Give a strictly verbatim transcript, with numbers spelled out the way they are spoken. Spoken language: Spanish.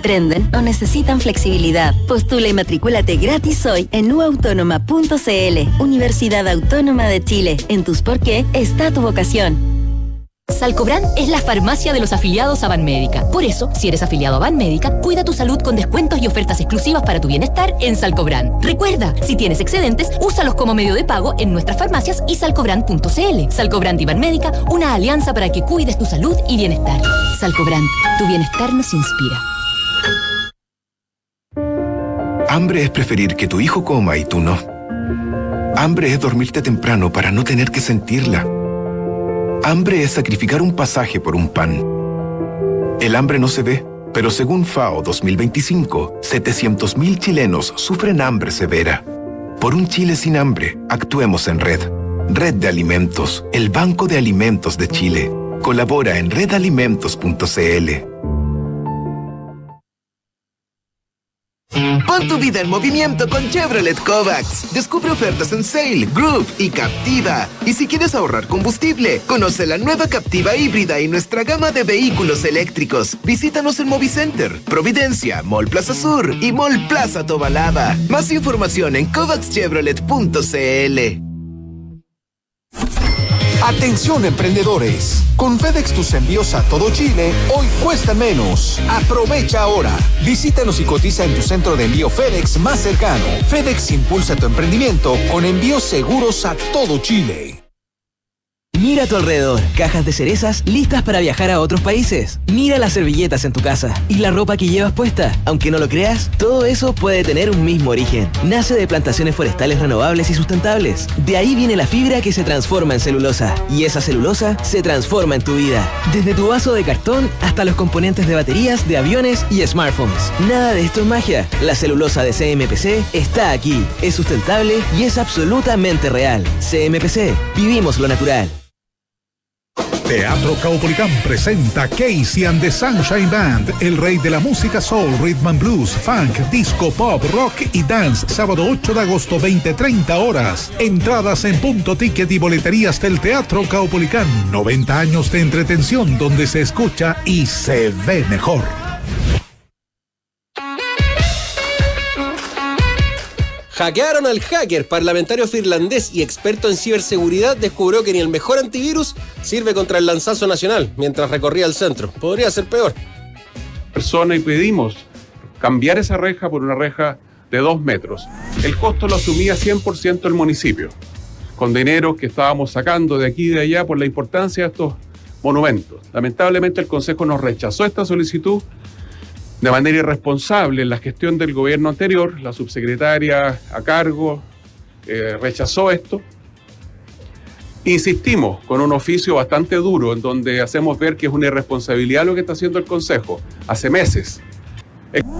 emprenden o necesitan flexibilidad. Postula y matricúlate gratis hoy en u autónoma punto c l. Universidad Autónoma de Chile. En tus por qué está tu vocación. Salcobran es la farmacia de los afiliados a Banmédica. Por eso, si eres afiliado a Banmédica, cuida tu salud con descuentos y ofertas exclusivas para tu bienestar en Salcobran. Recuerda, si tienes excedentes, úsalos como medio de pago en nuestras farmacias y salcobran punto c l. Salcobran y Banmédica, una alianza para que cuides tu salud y bienestar. Salcobran, tu bienestar nos inspira. Hambre es preferir que tu hijo coma y tú no. Hambre es dormirte temprano para no tener que sentirla. Hambre es sacrificar un pasaje por un pan. El hambre no se ve, pero según FAO dos mil veinticinco, setecientos mil chilenos sufren hambre severa. Por un Chile sin hambre, actuemos en Red. Red de Alimentos, el Banco de Alimentos de Chile. Colabora en red alimentos punto c l. Pon tu vida en movimiento con Chevrolet Kovacs. Descubre ofertas en Sail, Groove y Captiva. Y si quieres ahorrar combustible, conoce la nueva Captiva híbrida y nuestra gama de vehículos eléctricos. Visítanos en Movicenter, Providencia, Mall Plaza Sur y Mall Plaza Tobalaba. Más información en kovacs chevrolet punto c l. Atención emprendedores, con FedEx tus envíos a todo Chile hoy cuestan menos. Aprovecha ahora. Visítanos y cotiza en tu centro de envío FedEx más cercano. FedEx impulsa tu emprendimiento con envíos seguros a todo Chile. Mira a tu alrededor, cajas de cerezas listas para viajar a otros países. Mira las servilletas en tu casa y la ropa que llevas puesta. Aunque no lo creas, todo eso puede tener un mismo origen. Nace de plantaciones forestales renovables y sustentables. De ahí viene la fibra que se transforma en celulosa. Y esa celulosa se transforma en tu vida. Desde tu vaso de cartón hasta los componentes de baterías, de aviones y smartphones. Nada de esto es magia. La celulosa de C M P C está aquí. Es sustentable y es absolutamente real. C M P C. Vivimos lo natural. Teatro Caupolicán presenta Casey and the Sunshine Band, el rey de la música soul, rhythm and blues, funk, disco, pop, rock y dance, sábado ocho de agosto, veinte treinta horas. Entradas en Punto Ticket y boleterías del Teatro Caupolicán. noventa años de entretención donde se escucha y se ve mejor. Hackearon al hacker. Parlamentario finlandés y experto en ciberseguridad descubrió que ni el mejor antivirus sirve contra el lanzazo nacional mientras recorría el centro. Podría ser peor. Persona y pedimos cambiar esa reja por una reja de dos metros. El costo lo asumía cien por ciento el municipio, con dinero que estábamos sacando de aquí y de allá por la importancia de estos monumentos. Lamentablemente el Consejo nos rechazó esta solicitud de manera irresponsable. En la gestión del gobierno anterior, la subsecretaria a cargo eh, rechazó esto. Insistimos con un oficio bastante duro en donde hacemos ver que es una irresponsabilidad lo que está haciendo el Consejo hace meses.